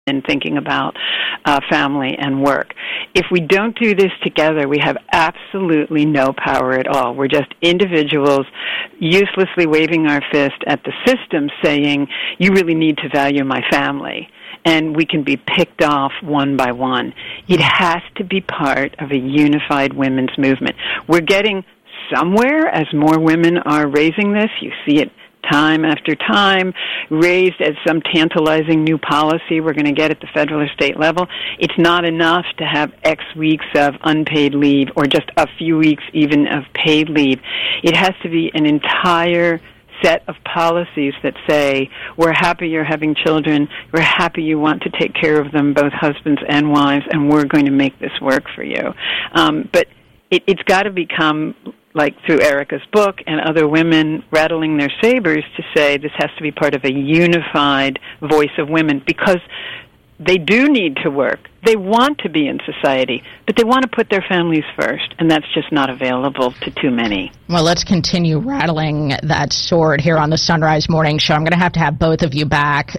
in thinking about family and work. If we don't do this together, we have absolutely no power at all. We're just individuals uselessly waving our fist at the system saying, you really need to value my family. And we can be picked off one by one. It has to be part of a unified women's movement. We're getting somewhere as more women are raising this. You see it time after time, raised as some tantalizing new policy we're going to get at the federal or state level. It's not enough to have X weeks of unpaid leave or just a few weeks even of paid leave. It has to be an entire set of policies that say, we're happy you're having children, we're happy you want to take care of them, both husbands and wives, and we're going to make this work for you. But it's got to become, like through Erica's book and other women rattling their sabers, to say this has to be part of a unified voice of women, because they do need to work. They want to be in society, but they want to put their families first, and that's just not available to too many. Well, let's continue rattling that sword here on the Sunrise Morning Show. I'm going to have both of you back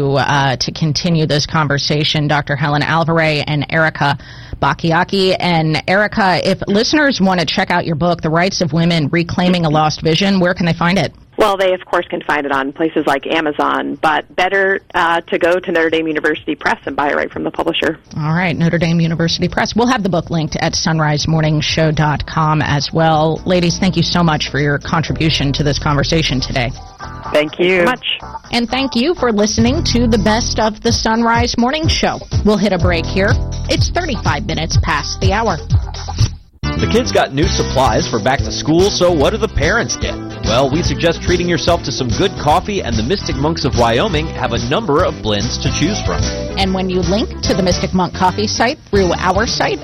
to continue this conversation, Dr. Helen Alvarez and Erica Bachiochi. And Erica, if listeners want to check out your book, The Rights of Women, Reclaiming a Lost Vision, where can they find it? Well, they, of course, can find it on places like Amazon, but better to go to Notre Dame University Press and buy it right from the publisher. All right, Notre Dame University Press. We'll have the book linked at sunrisemorningshow.com as well. Ladies, thank you so much for your contribution to this conversation today. Thank you so much. And thank you for listening to the best of the Sunrise Morning Show. We'll hit a break here. It's 35 minutes past the hour. The kids got new supplies for back to school, so what do the parents get? Well, we suggest treating yourself to some good coffee, and the Mystic Monks of Wyoming have a number of blends to choose from. And when you link to the Mystic Monk Coffee site through our site,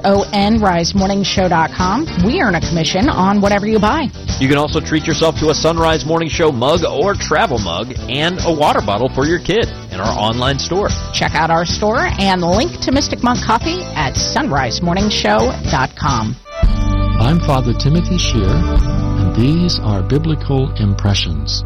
sonrisemorningshow.com, we earn a commission on whatever you buy. You can also treat yourself to a Sunrise Morning Show mug or travel mug and a water bottle for your kid in our online store. Check out our store and link to Mystic Monk Coffee at sunrisemorningshow.com. I'm Father Timothy Shear, and these are Biblical Impressions.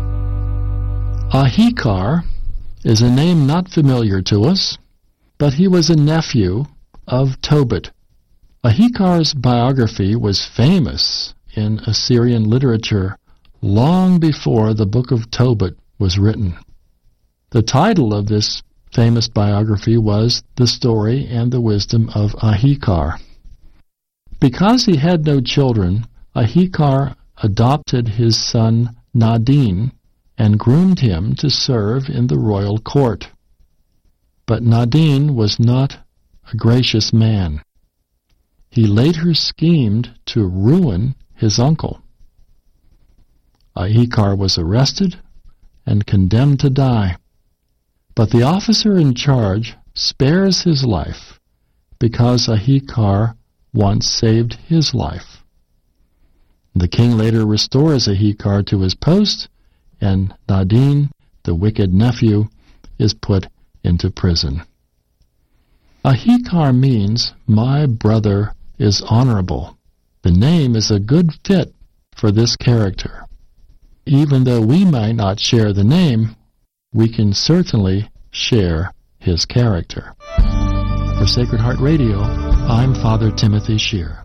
Ahikar is a name not familiar to us, but he was a nephew of Tobit. Ahikar's biography was famous in Assyrian literature long before the Book of Tobit was written. The title of this famous biography was The Story and the Wisdom of Ahikar. Because he had no children, Ahikar adopted his son Nadin and groomed him to serve in the royal court. But Nadin was not a gracious man. He later schemed to ruin his uncle. Ahikar was arrested and condemned to die. But the officer in charge spares his life because Ahikar once saved his life. The king later restores Ahikar to his post, and Nadin, the wicked nephew, is put into prison. Ahikar means, my brother is honorable. The name is a good fit for this character. Even though we might not share the name, we can certainly share his character. For Sacred Heart Radio, I'm Father Timothy Shear.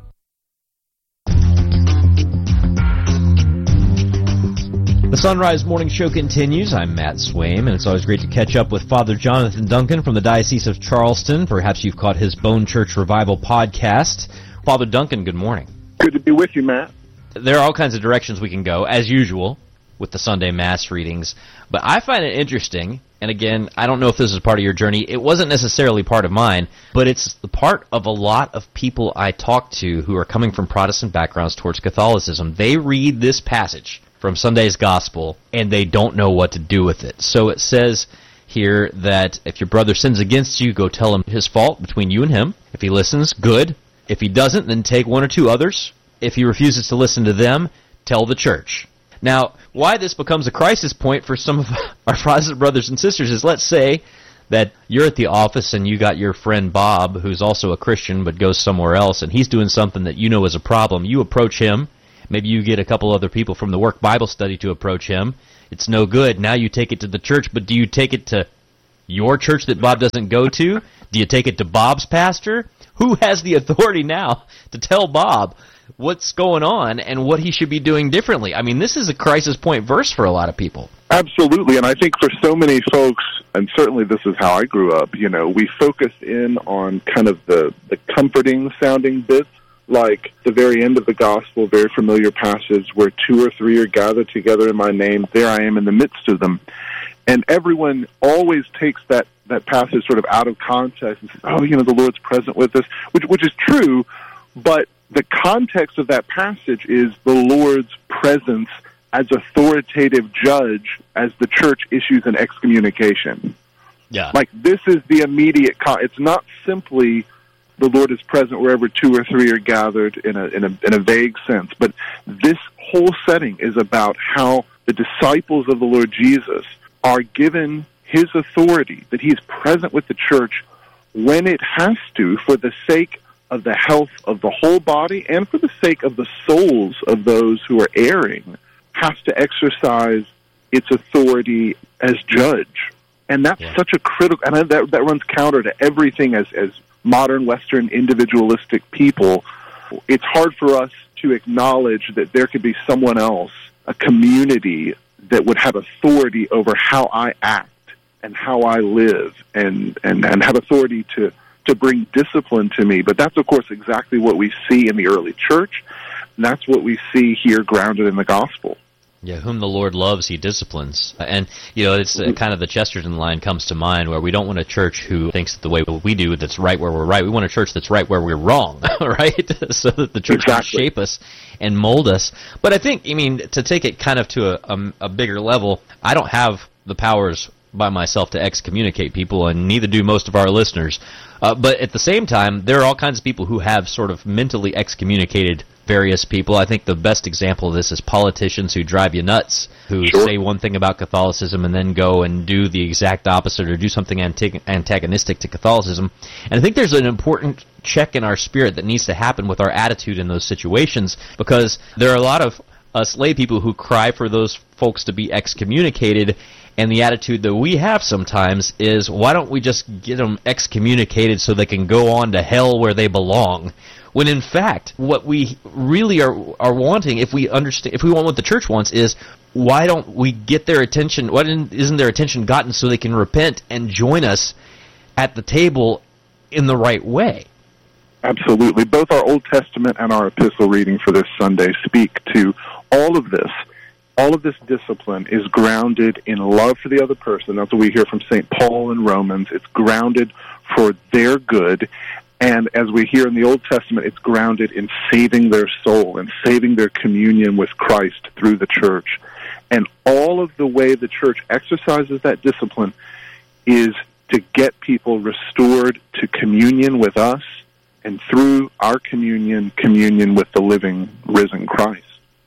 The Sunrise Morning Show continues. I'm Matt Swaim, and it's always great to catch up with Father Jonathan Duncan from the Diocese of Charleston. Perhaps you've caught his Bone Church Revival podcast. Father Duncan, good morning. Good to be with you, Matt. There are all kinds of directions we can go, as usual, with the Sunday Mass readings. But I find it interesting, and again, I don't know if this is part of your journey. It wasn't necessarily part of mine, but it's the part of a lot of people I talk to who are coming from Protestant backgrounds towards Catholicism. They read this passage from Sunday's Gospel, and they don't know what to do with it. So it says here that if your brother sins against you, go tell him his fault between you and him. If he listens, good. If he doesn't, then take one or two others. If he refuses to listen to them, tell the church. Now, why this becomes a crisis point for some of our Protestant brothers and sisters is, let's say that you're at the office and you got your friend Bob, who's also a Christian but goes somewhere else, and he's doing something that you know is a problem. You approach him. Maybe you get a couple other people from the work Bible study to approach him. It's no good. Now you take it to the church, but do you take it to your church that Bob doesn't go to? Do you take it to Bob's pastor? Who has the authority now to tell Bob what's going on and what he should be doing differently? I mean, this is a crisis point verse for a lot of people. Absolutely, and I think for so many folks, and certainly this is how I grew up, we focus in on kind of the comforting sounding bits, like the very end of the gospel, very familiar passage, where 2 or 3 are gathered together in my name, there I am in the midst of them. And everyone always takes that passage sort of out of context and says, the Lord's present with us, which is true, but the context of that passage is the Lord's presence as authoritative judge as the church issues an excommunication. Yeah. Like, this is the immediate it's not simply the Lord is present wherever 2 or 3 are gathered in a vague sense, but this whole setting is about how the disciples of the Lord Jesus are given his authority, that he's present with the church when it has to, for the sake of the health of the whole body and for the sake of the souls of those who are erring, has to exercise its authority as judge. And that's such a critical, and that runs counter to everything as modern Western individualistic people. It's hard for us to acknowledge that there could be someone else, a community, that would have authority over how I act and how I live and have authority to bring discipline to me. But that's, of course, exactly what we see in the early church. And that's what we see here grounded in the gospel. Yeah, whom the Lord loves, he disciplines. And, it's kind of the Chesterton line comes to mind, where we don't want a church who thinks that the way we do that's right where we're right. We want a church that's right where we're wrong, right? So that the church can shape us and mold us. But I think, to take it kind of to a bigger level, I don't have the powers by myself to excommunicate people, and neither do most of our listeners. But at the same time, there are all kinds of people who have sort of mentally excommunicated various people. I think the best example of this is politicians who drive you nuts, who say one thing about Catholicism and then go and do the exact opposite or do something antagonistic to Catholicism. And I think there's an important check in our spirit that needs to happen with our attitude in those situations, because there are a lot of us lay people who cry for those folks to be excommunicated, and the attitude that we have sometimes is, why don't we just get them excommunicated so they can go on to hell where they belong? When in fact, what we really are wanting, if we want what the church wants, is why don't we get their attention? Why isn't their attention gotten so they can repent and join us at the table in the right way? Absolutely. Both our Old Testament and our epistle reading for this Sunday speak to all of this. All of this discipline is grounded in love for the other person. That's what we hear from St. Paul in Romans. It's grounded for their good. And as we hear in the Old Testament, it's grounded in saving their soul and saving their communion with Christ through the church. And all of the way the church exercises that discipline is to get people restored to communion with us, and through our communion with the living, risen Christ.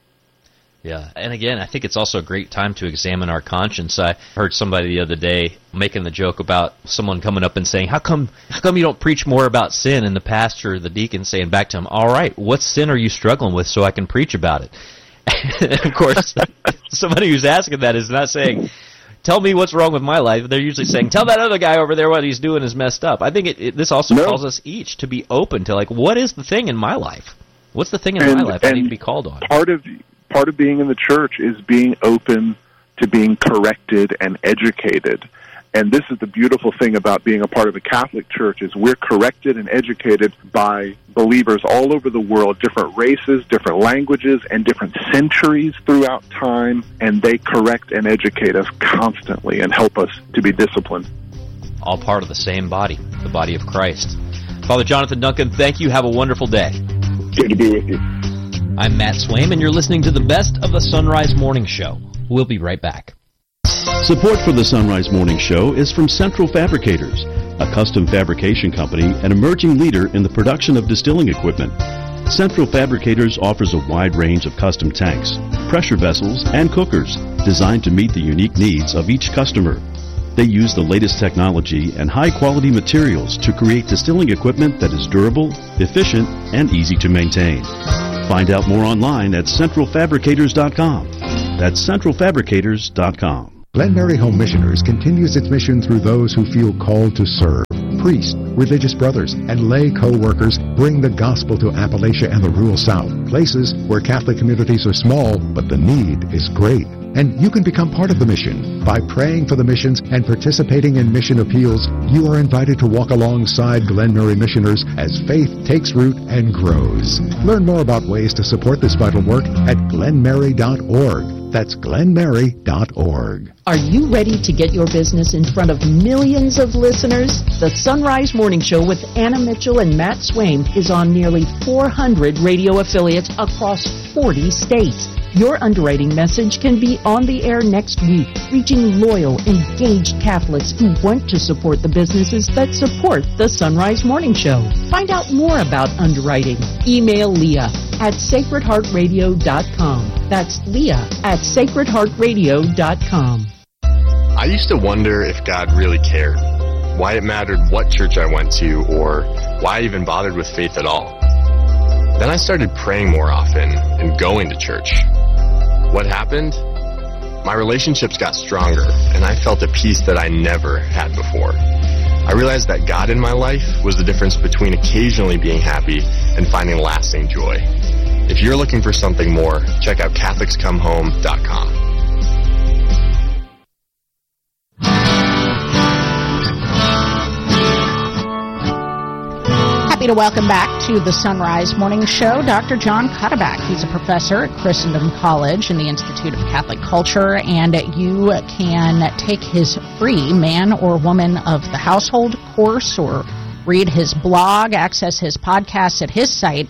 Yeah, and again, I think it's also a great time to examine our conscience. I heard somebody the other day making the joke about someone coming up and saying, how come you don't preach more about sin? And the pastor or the deacon saying back to him, all right, what sin are you struggling with so I can preach about it? And of course, somebody who's asking that is not saying, tell me what's wrong with my life. They're usually saying, tell that other guy over there what he's doing is messed up. I think this also calls us each to be open to, what is the thing in my life? What's the thing in my life I need to be called on? Part of being in the church is being open to being corrected and educated. And this is the beautiful thing about being a part of the Catholic Church, is we're corrected and educated by believers all over the world, different races, different languages, and different centuries throughout time, and they correct and educate us constantly and help us to be disciplined. All part of the same body, the body of Christ. Father Jonathan Duncan, thank you. Have a wonderful day. Good to be with you. I'm Matt Swaim, and you're listening to the Best of the Sunrise Morning Show. We'll be right back. Support for the Sunrise Morning Show is from Central Fabricators, a custom fabrication company and emerging leader in the production of distilling equipment. Central Fabricators offers a wide range of custom tanks, pressure vessels, and cookers designed to meet the unique needs of each customer. They use the latest technology and high-quality materials to create distilling equipment that is durable, efficient, and easy to maintain. Find out more online at centralfabricators.com. That's centralfabricators.com. Glen Mary Home Missioners continues its mission through those who feel called to serve. Priests, religious brothers, and lay co-workers bring the gospel to Appalachia and the rural South, places where Catholic communities are small, but the need is great. And you can become part of the mission. By praying for the missions and participating in mission appeals, you are invited to walk alongside Glen Mary missioners as faith takes root and grows. Learn more about ways to support this vital work at glenmary.org. That's glenmary.org. Are you ready to get your business in front of millions of listeners? The Sunrise Morning Show with Anna Mitchell and Matt Swain is on nearly 400 radio affiliates across 40 states. Your underwriting message can be on the air next week, reaching loyal, engaged Catholics who want to support the businesses that support the Sunrise Morning Show. Find out more about underwriting. Email Leah at sacredheartradio.com. That's Leah at sacredheartradio.com. I used to wonder if God really cared, why it mattered what church I went to, or why I even bothered with faith at all. Then I started praying more often and going to church. What happened? My relationships got stronger, and I felt a peace that I never had before. I realized that God in my life was the difference between occasionally being happy and finding lasting joy. If you're looking for something more, check out CatholicsComeHome.com. Happy to welcome back to the Sunrise Morning Show Dr. John Cuddeback. He's a professor at Christendom College in the Institute of Catholic Culture, and you can take his free Man or Woman of the Household course or read his blog, access his podcasts at his site,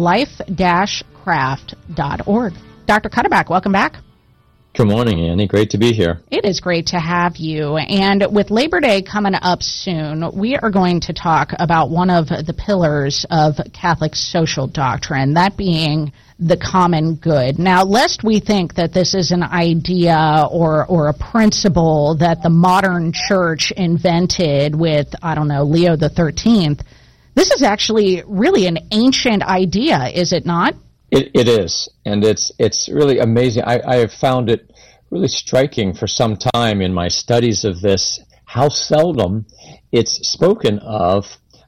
life-craft.org. Dr. Cuddeback, welcome back. Good morning, Annie. Great to be here. It is great to have you. And with Labor Day coming up soon, we are going to talk about one of the pillars of Catholic social doctrine, that being the common good. Now, lest we think that this is an idea or a principle that the modern church invented with, Leo the 13th, this is actually really an ancient idea, is it not? It is, and it's really amazing. I have found it really striking for some time in my studies of this, how seldom it's spoken of,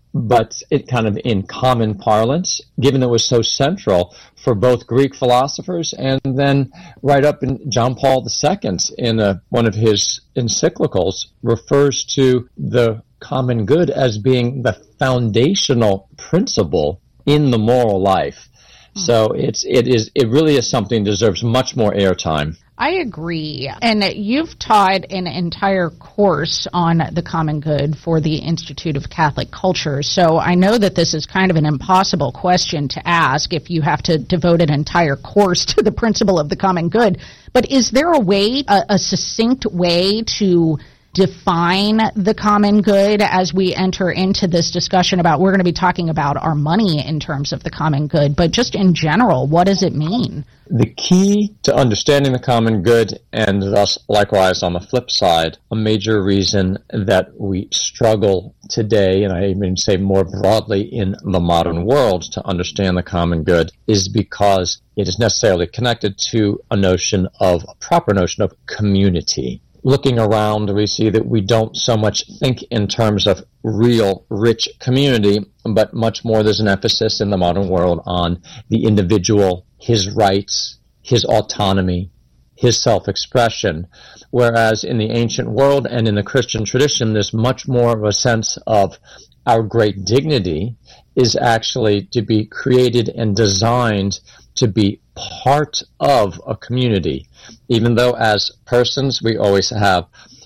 but it kind of in common parlance, given that it was so central for both Greek philosophers and then right up in John Paul II in one of his encyclicals refers to the common good as being the foundational principle in the moral life. So it really is something that deserves much more airtime. I agree. And you've taught an entire course on the common good for the Institute of Catholic Culture. So I know that this is kind of an impossible question to ask if you have to devote an entire course to the principle of the common good. But is there a way, a succinct way to define the common good as we enter into this discussion about, we're going to be talking about our money in terms of the common good, but just in general, what does it mean? The key to understanding the common good, and thus likewise on the flip side, a major reason that we struggle today, and I even say more broadly in the modern world, to understand the common good, is because it is necessarily connected to a proper notion of community. Looking around, we see that we don't so much think in terms of real, rich community, but much more there's an emphasis in the modern world on the individual, his rights, his autonomy, his self-expression. Whereas in the ancient world and in the Christian tradition, there's much more of a sense of our great dignity is actually to be created and designed to be part of a community. Even though as persons we always have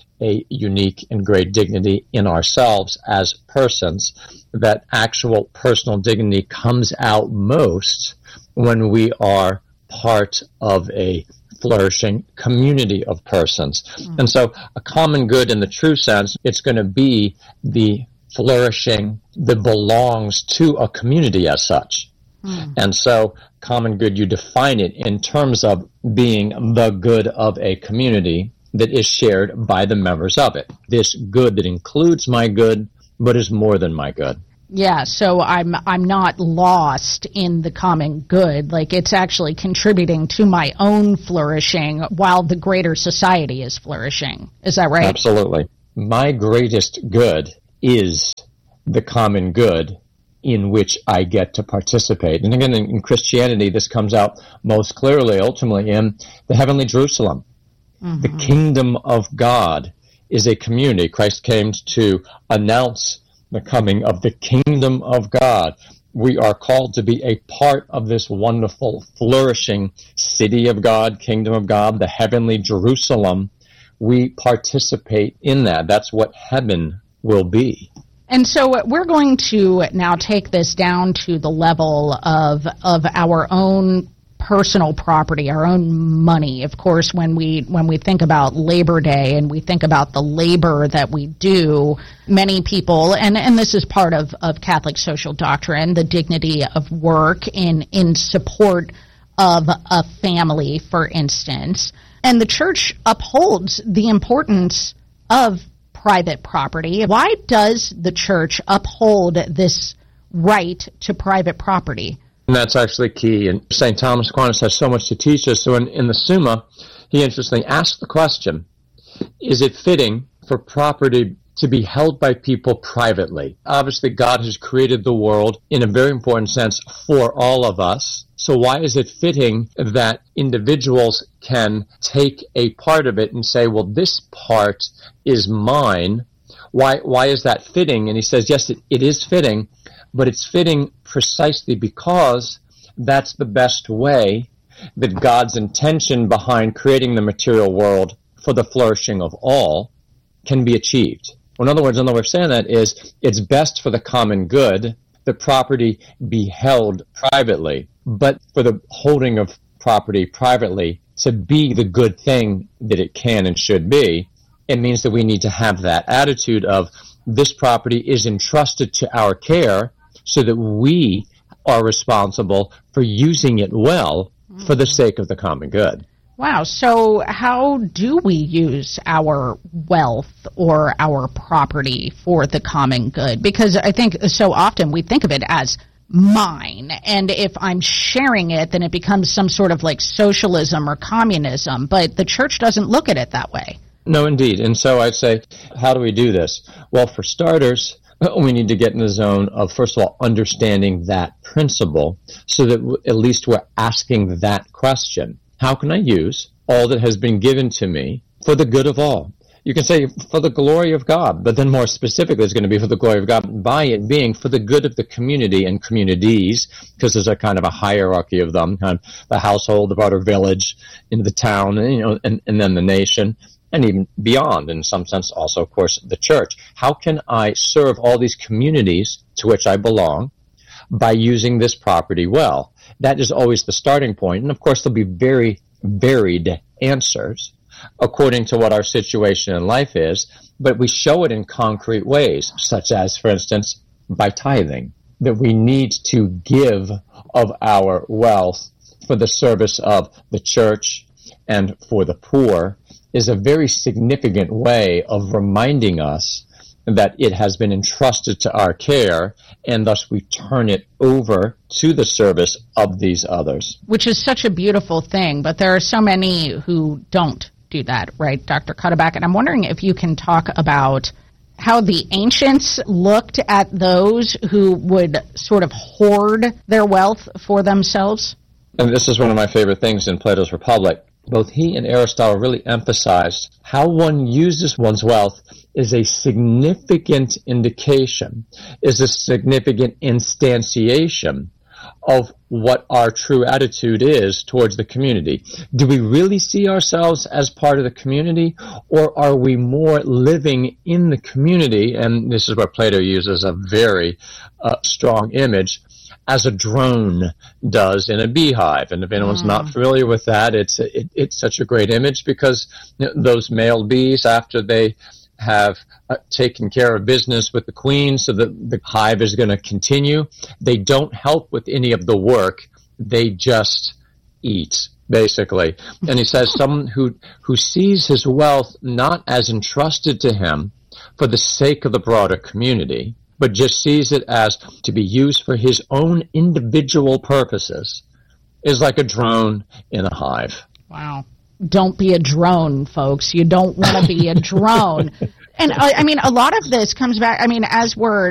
a unique and great dignity in ourselves as persons, that actual personal dignity comes out most when we are part of a flourishing community of persons. And so a common good in the true sense, it's going to be the flourishing that belongs to a community as such. And so common good, you define it in terms of being the good of a community that is shared by the members of it. This good that includes my good, but is more than my good. Yeah, so I'm not lost in the common good. Like, it's actually contributing to my own flourishing while the greater society is flourishing. Is that right? Absolutely. My greatest good is the common good in which I get to participate. And again, in Christianity, this comes out most clearly, ultimately, in the heavenly Jerusalem. Mm-hmm. The kingdom of God is a community. Christ came to announce the coming of the kingdom of God. We are called to be a part of this wonderful, flourishing city of God, kingdom of God, the heavenly Jerusalem. We participate in that. That's what heaven will be. And so we're going to now take this down to the level of our own personal property, our own money. Of course, when we think about Labor Day and we think about the labor that we do, many people, and this is part of Catholic social doctrine, the dignity of work in support of a family, for instance. And the church upholds the importance of private property. Why does the church uphold this right to private property? And that's actually key. And St. Thomas Aquinas has so much to teach us. So in the Summa, he interestingly asked the question, is it fitting for property to be held by people privately? Obviously, God has created the world in a very important sense for all of us. So why is it fitting that individuals can take a part of it and say, well, this part is mine? Why is that fitting? And he says, yes, it is fitting, but it's fitting precisely because that's the best way that God's intention behind creating the material world for the flourishing of all can be achieved. In other words, another way of saying that is it's best for the common good that property be held privately, but for the holding of property privately to be the good thing that it can and should be, it means that we need to have that attitude of this property is entrusted to our care so that we are responsible for using it well for the sake of the common good. Wow. So how do we use our wealth or our property for the common good? Because I think so often we think of it as mine, and if I'm sharing it, then it becomes some sort of like socialism or communism, but the church doesn't look at it that way. No, indeed. And so I'd say, how do we do this? Well, for starters, we need to get in the zone of, first of all, understanding that principle so that at least we're asking that question. How can I use all that has been given to me for the good of all? You can say for the glory of God, but then more specifically it's going to be for the glory of God by it being for the good of the community and communities, because there's a kind of a hierarchy of them, kind of the household, the broader village, into the town, and then the nation, and even beyond, in some sense also, of course, the church. How can I serve all these communities to which I belong by using this property well? That is always the starting point. And of course, there'll be very varied answers according to what our situation in life is, but we show it in concrete ways, such as, for instance, by tithing, that we need to give of our wealth for the service of the church and for the poor is a very significant way of reminding us that it has been entrusted to our care, and thus we turn it over to the service of these others. Which is such a beautiful thing, but there are so many who don't do that, right, Dr. Cuddeback? And I'm wondering if you can talk about how the ancients looked at those who would sort of hoard their wealth for themselves. And this is one of my favorite things in Plato's Republic. Both he and Aristotle really emphasized how one uses one's wealth is a significant indication, is a significant instantiation of what our true attitude is towards the community. Do we really see ourselves as part of the community, or are we more living in the community? And this is where Plato uses a very strong image, as a drone does in a beehive. And if anyone's not familiar with that, it's such a great image because those male bees, after they have taken care of business with the queen so that the hive is going to continue, they don't help with any of the work. They just eat, basically. And he says someone who sees his wealth not as entrusted to him for the sake of the broader community, but just sees it as to be used for his own individual purposes is like a drone in a hive. Wow. Don't be a drone, folks. You don't want to be a drone. And I mean, a lot of this comes back. I mean, as we're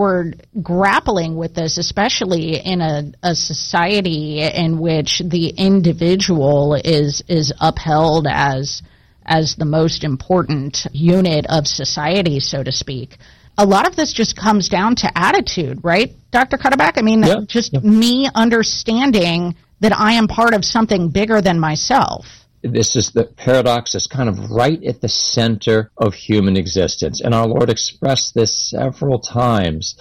grappling with this, especially in a society in which the individual is upheld as the most important unit of society, so to speak. A lot of this just comes down to attitude, right, Dr. Cuddeback? I mean, me understanding that I am part of something bigger than myself. This is the paradox that's kind of right at the center of human existence. And our Lord expressed this several times.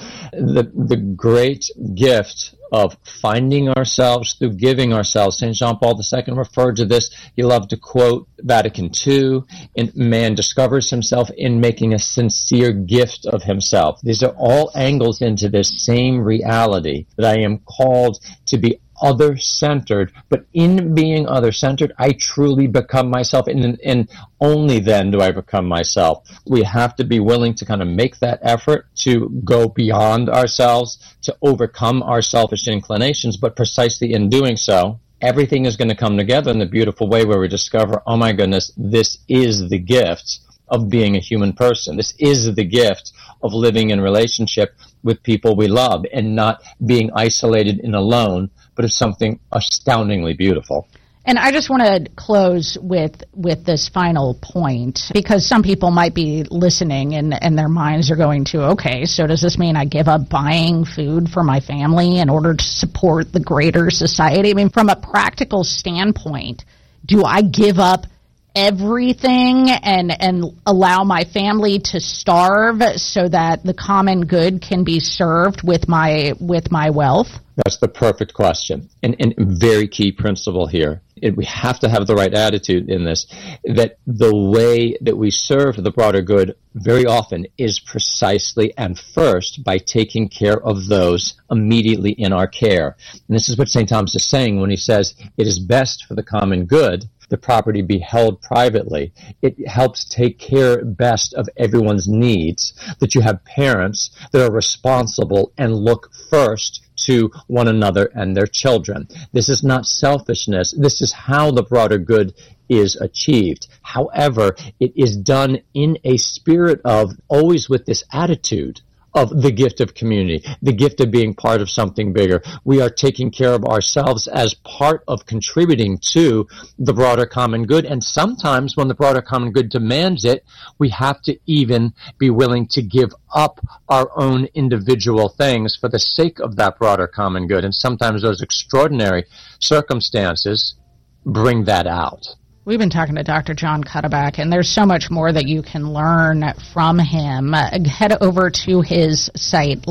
The great gift of finding ourselves through giving ourselves. St. John Paul II referred to this. He loved to quote Vatican II, and man discovers himself in making a sincere gift of himself. These are all angles into this same reality that I am called to be other-centered, but in being other-centered, I truly become myself, and only then do I become myself. We have to be willing to kind of make that effort to go beyond ourselves, to overcome our selfish inclinations, but precisely in doing so, everything is going to come together in the beautiful way where we discover, oh my goodness, this is the gift of being a human person. This is the gift of living in relationship with people we love and not being isolated and alone, but of something astoundingly beautiful. And I just want to close with this final point, because some people might be listening and their minds are going to, okay, so does this mean I give up buying food for my family in order to support the greater society? I mean, from a practical standpoint, do I give up everything and allow my family to starve so that the common good can be served with my wealth? That's the perfect question, and very key principle here. We have to have the right attitude in this, that the way that we serve the broader good very often is precisely and first by taking care of those immediately in our care. And this is what St. Thomas is saying when he says it is best for the common good the property be held privately. It helps take care best of everyone's needs, that you have parents that are responsible and look first to one another and their children. This is not selfishness. This is how the broader good is achieved. However, it is done in a spirit of always with this attitude of the gift of community, the gift of being part of something bigger. We are taking care of ourselves as part of contributing to the broader common good. And sometimes when the broader common good demands it, we have to even be willing to give up our own individual things for the sake of that broader common good. And sometimes those extraordinary circumstances bring that out. We've been talking to Dr. John Cuddeback, and there's so much more that you can learn from him. Head over to his site,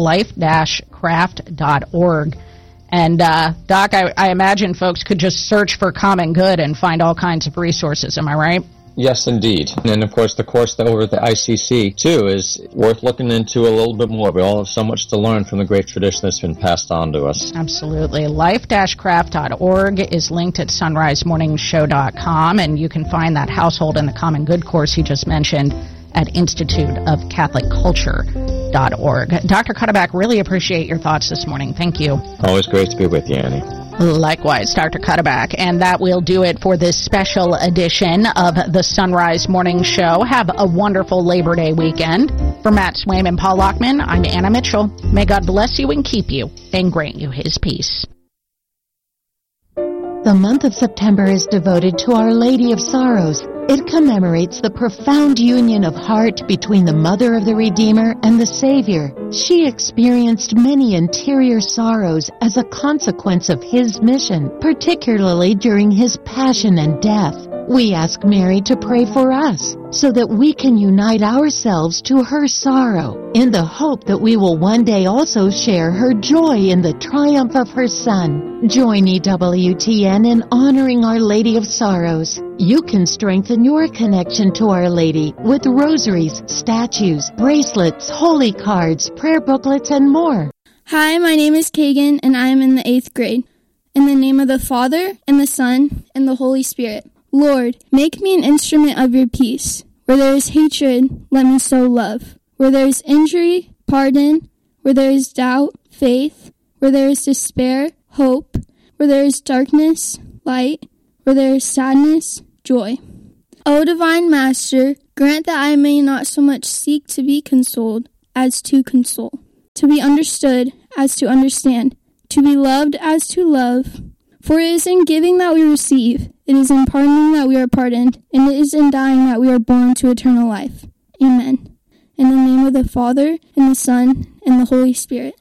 life-craft.org. And, Doc, I imagine folks could just search for common good and find all kinds of resources. Am I right? Yes, indeed. And, of course, the course over at the ICC, too, is worth looking into a little bit more. We all have so much to learn from the great tradition that's been passed on to us. Absolutely. Life-craft.org is linked at sunrisemorningshow.com, and you can find that Household and the Common Good course he just mentioned at instituteofcatholicculture.org. Dr. Cuddeback, really appreciate your thoughts this morning. Thank you. Always great to be with you, Annie. Likewise, Dr. Cuddeback. And that will do it for this special edition of the Sunrise Morning Show. Have a wonderful Labor Day weekend. For Matt Swaim and Paul Lockman, I'm Anna Mitchell. May God bless you and keep you and grant you his peace. The month of September is devoted to Our Lady of Sorrows. It commemorates the profound union of heart between the Mother of the Redeemer and the Savior. She experienced many interior sorrows as a consequence of His mission, particularly during His passion and death. We ask Mary to pray for us so that we can unite ourselves to her sorrow in the hope that we will one day also share her joy in the triumph of her Son. Join EWTN in honoring Our Lady of Sorrows. You can strengthen your connection to Our Lady with rosaries, statues, bracelets, holy cards, prayer booklets, and more. Hi, my name is Kagan, and I am in the 8th grade. In the name of the Father, and the Son, and the Holy Spirit. Lord, make me an instrument of your peace. Where there is hatred, let me sow love. Where there is injury, pardon. Where there is doubt, faith. Where there is despair, hope. Where there is darkness, light. Where there is sadness, joy. O divine Master, grant that I may not so much seek to be consoled as to console, to be understood as to understand, to be loved as to love. For it is in giving that we receive, it is in pardoning that we are pardoned, and it is in dying that we are born to eternal life. Amen. In the name of the Father, and the Son, and the Holy Spirit.